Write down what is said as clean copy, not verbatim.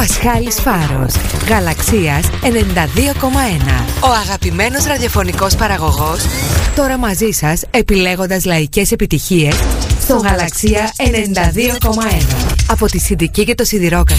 Πασχάλης Φάρος, Γαλαξίας 92,1. Ο αγαπημένος ραδιοφωνικός παραγωγός, τώρα μαζί σας επιλέγοντας λαϊκές επιτυχίες στο Γαλαξία 92,1. Από τη Συντική και το Σιδηρόκαστρο